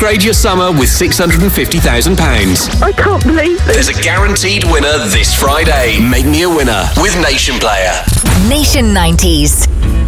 Upgrade your summer with £650,000. I can't believe it. There's a guaranteed winner this Friday. Make me a winner with Nation Player. Nation 90s.